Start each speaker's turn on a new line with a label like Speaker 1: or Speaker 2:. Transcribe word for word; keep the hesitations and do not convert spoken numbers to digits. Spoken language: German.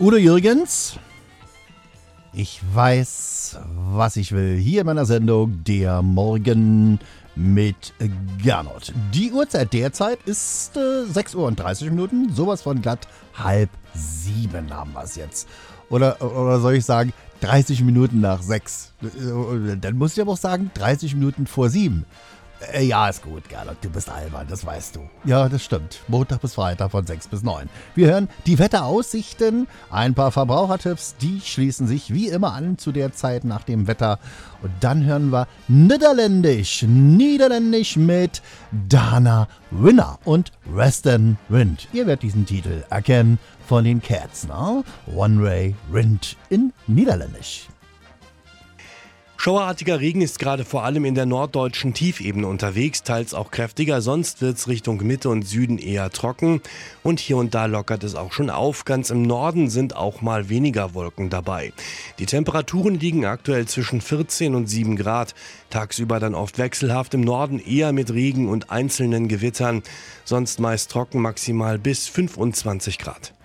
Speaker 1: Udo Jürgens. Ich weiß, was ich will. Hier in meiner Sendung Der Morgen mit Gernot. Die Uhrzeit derzeit ist äh, sechs Uhr und dreißig Minuten. Sowas von glatt halb sieben haben wir es jetzt. Oder, oder soll ich sagen, dreißig Minuten nach sechs. Dann muss ich aber auch sagen, dreißig Minuten vor sieben. Äh, ja, ist gut, Gernot, du bist albern, das weißt du. Ja, das stimmt. Montag bis Freitag von sechs bis neun. Wir hören die Wetteraussichten, ein paar Verbrauchertipps, die schließen sich wie immer an zu der Zeit nach dem Wetter. Und dann hören wir Niederländisch, Niederländisch mit Dana Winner und Western Wind. Ihr werdet diesen Titel erkennen von den Cats, ne? One Way Wind in Niederländisch.
Speaker 2: Schauerartiger Regen ist gerade vor allem in der norddeutschen Tiefebene unterwegs, teils auch kräftiger, sonst wird es Richtung Mitte und Süden eher trocken und hier und da lockert es auch schon auf. Ganz im Norden sind auch mal weniger Wolken dabei. Die Temperaturen liegen aktuell zwischen vierzehn und sieben Grad, tagsüber dann oft wechselhaft, im Norden eher mit Regen und einzelnen Gewittern, sonst meist trocken, maximal bis fünfundzwanzig Grad.